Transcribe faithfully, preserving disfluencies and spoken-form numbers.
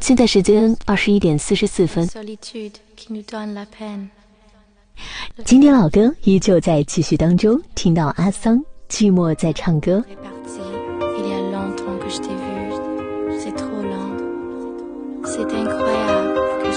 现在时间二十一点四十四分。经典老歌依旧在继续当中，听到阿桑寂寞在唱歌。